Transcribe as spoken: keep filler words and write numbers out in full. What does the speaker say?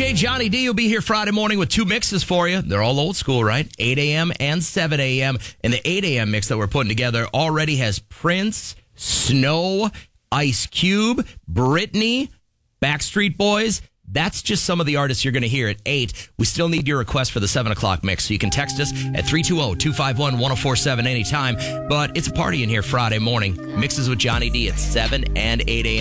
J, Johnny D will be here Friday morning with two mixes for you. They're all old school, right? eight a.m. and seven a.m. And the eight a.m. mix that we're putting together already has Prince, Snow, Ice Cube, Britney, Backstreet Boys. That's just some of the artists you're going to hear at eight. We still need your request for the seven o'clock mix, so you can text us at three two zero, two five one, one zero four seven anytime. But it's a party in here Friday morning. Mixes with Johnny D at seven and eight a.m.